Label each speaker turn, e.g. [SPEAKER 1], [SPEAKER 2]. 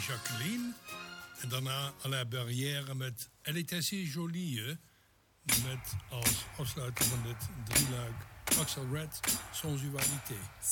[SPEAKER 1] Jacqueline. En daarna Alain Barrière met Elle est assez jolie. Met als afsluiter van dit drieluik Axel Red, Sensualité.